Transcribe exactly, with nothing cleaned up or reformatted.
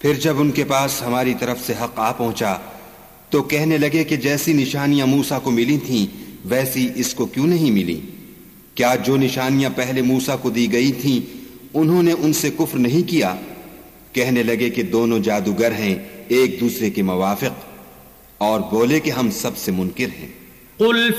फिर जब उनके पास हमारी तरफ से हक आ पहुंचा तो कहने लगे कि जैसी निशानियां मूसा को मिली थीं वैसी इसको क्यों नहीं मिली। क्या जो निशानियां पहले मूसा को दी गई थीं उन्होंने उनसे कुफ्र नहीं किया। कहने लगे कि दोनों जादूगर हैं एक दूसरे के मुवाफिक, और बोले कि हम सबसे मुनकिर हैं।